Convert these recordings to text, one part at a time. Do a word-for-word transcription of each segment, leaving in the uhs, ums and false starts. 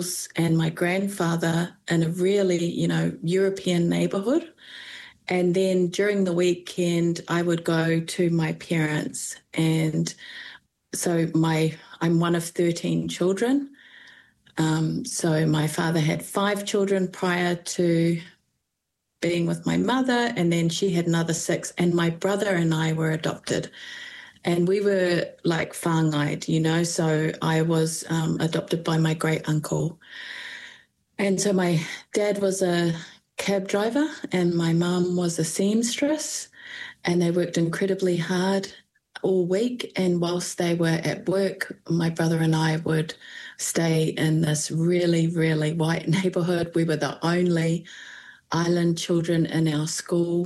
and my grandfather in a really, you know, European neighborhood. And then during the weekend, I would go to my parents. And so my I'm one of thirteen children. Um, so my father had five children prior to being with my mother, and then she had another six. And my brother and I were adopted. And we were like whāngai, you know, so I was um, adopted by my great uncle. And so my dad was a cab driver and my mum was a seamstress, and they worked incredibly hard all week. And whilst they were at work, my brother and I would stay in this really, really white neighbourhood. We were the only island children in our school.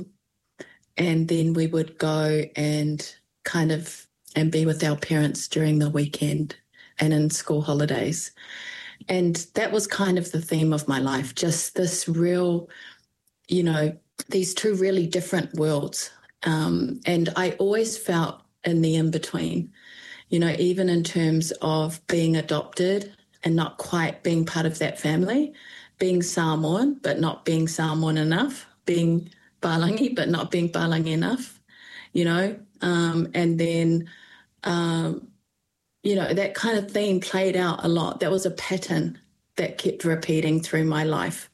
And then we would go and kind of and be with our parents during the weekend and in school holidays. And that was kind of the theme of my life, just this real, you know, these two really different worlds. Um, and I always felt in the in-between, you know, even in terms of being adopted and not quite being part of that family, being Samoan, but not being Samoan enough, being Palangi, but not being Palangi enough, you know, um, and then, um, you know, that kind of theme played out a lot. That was a pattern that kept repeating through my life.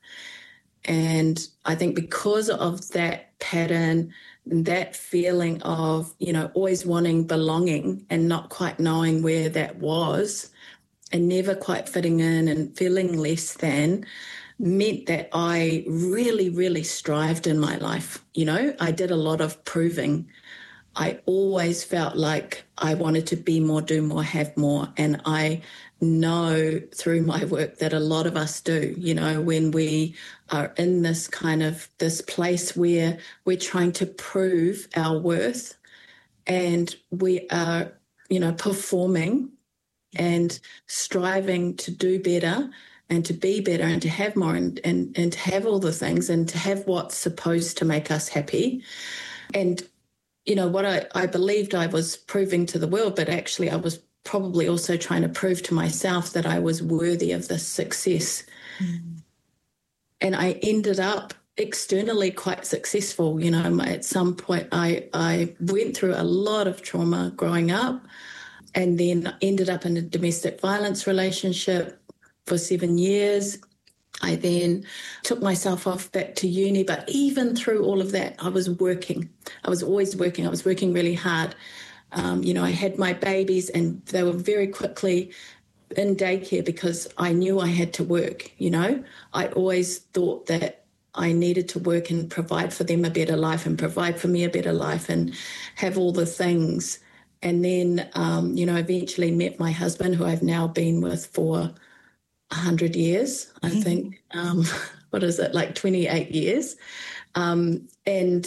And I think because of that pattern, that feeling of, you know, always wanting belonging and not quite knowing where that was and never quite fitting in and feeling less than, meant that I really, really strived in my life. You know, I did a lot of proving. I always felt like I wanted to be more, do more, have more. And I know through my work that a lot of us do, you know, when we are in this kind of this place where we're trying to prove our worth and we are, you know, performing and striving to do better and to be better and to have more and, and, and to have all the things and to have what's supposed to make us happy. And, you know, what I, I believed I was proving to the world, but actually I was probably also trying to prove to myself that I was worthy of this success. Mm. And I ended up externally quite successful. You know, at some point I, I went through a lot of trauma growing up and then ended up in a domestic violence relationship for seven years. I then took myself off back to uni, but even through all of that, I was working. I was always working. I was working really hard. Um, you know, I had my babies and they were very quickly in daycare because I knew I had to work, you know. I always thought that I needed to work and provide for them a better life and provide for me a better life and have all the things. And then, um, you know, eventually met my husband, who I've now been with for one hundred years, I think. Um, what is it, like twenty-eight years? Um, and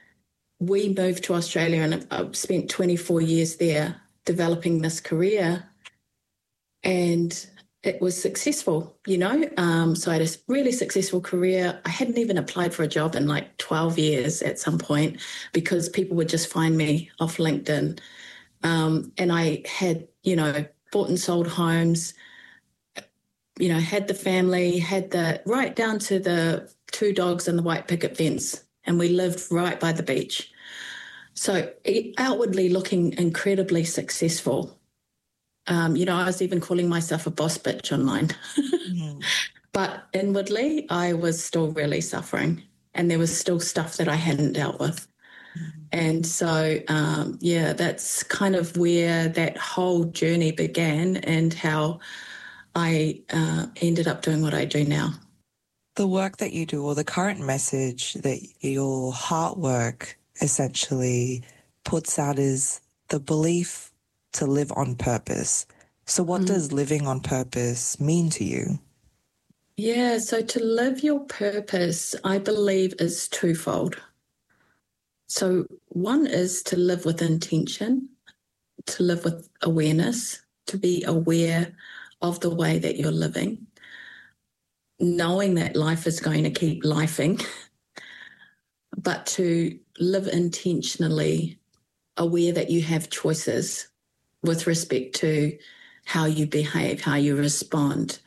we moved to Australia and I've spent twenty-four years there developing this career, and it was successful, you know. Um, so I had a really successful career. I hadn't even applied for a job in like twelve years at some point because people would just find me off LinkedIn. Um, and I had, you know, bought and sold homes, you know, had the family, had the, right down to the two dogs and the white picket fence, and we lived right by the beach. So outwardly looking incredibly successful. Um, you know, I was even calling myself a boss bitch online. Mm. But inwardly, I was still really suffering, and there was still stuff that I hadn't dealt with. Mm. And so, um, yeah, that's kind of where that whole journey began and how I uh, ended up doing what I do now. The work that you do, or the current message that your heart work essentially puts out, is the belief to live on purpose. So what mm. does living on purpose mean to you? Yeah, so to live your purpose, I believe, is twofold. So one is to live with intention, to live with awareness, to be aware of the way that you're living, knowing that life is going to keep lifing, but to live intentionally, aware that you have choices with respect to how you behave, how you respond,